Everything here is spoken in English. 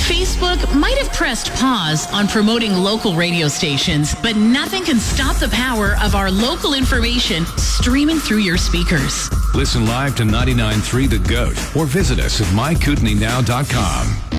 Facebook might have pressed pause on promoting local radio stations, but nothing can stop the power of our local information streaming through your speakers. Listen live to 99.3 The Goat or visit us at mykootenainow.com.